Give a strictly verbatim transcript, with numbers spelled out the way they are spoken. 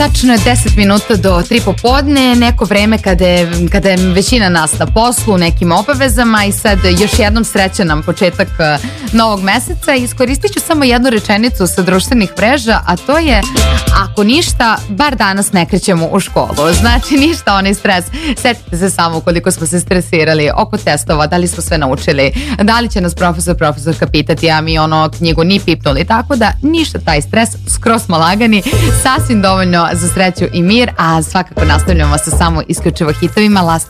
Tačno je deset minuta do tri popodne, neko vreme kada je, kada je većina nas na poslu, nekim obavezama i sad još jednom srećan nam početak novog meseca. Iskoristit ću samo jednu rečenicu sa društvenih mreža, a to je: ako ništa, bar danas ne krećemo u školu. Znači ništa onaj stres. Setite se samo koliko smo se stresirali oko testova, da li smo sve naučili, da li će nas profesor, profesorka pitati, a mi ono knjigu ni pipnuli, tako da ništa taj stres, skroz smo lagani, sasvim dovoljno za sreću i mir, a svakako nastavljamo sa samo isključivo hitovima. Last